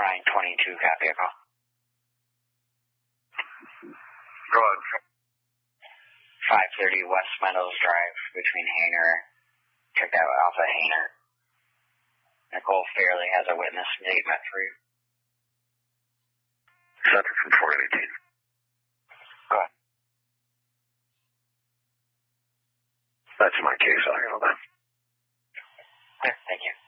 922, copy a call. Go ahead. 530 West Meadows Drive between Hainer, check out Alpha Hainer. Nicole Fairley has a witness statement for you. Center from 418. Go ahead. That's my case. I'll handle that. Okay, thank you.